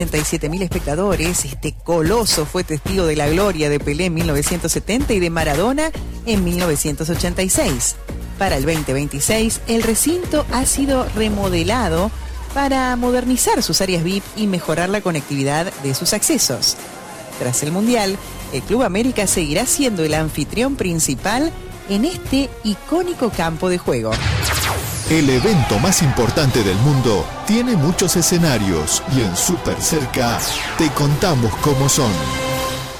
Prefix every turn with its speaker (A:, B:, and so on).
A: 37.000 espectadores. Este coloso fue testigo de la gloria de Pelé en 1970 y de Maradona en 1986. Para el 2026, el recinto ha sido remodelado para modernizar sus áreas VIP y mejorar la conectividad de sus accesos. Tras el Mundial, el Club América seguirá siendo el anfitrión principal en este icónico campo de juego.
B: El evento más importante del mundo tiene muchos escenarios y en Super Cerca te contamos cómo son.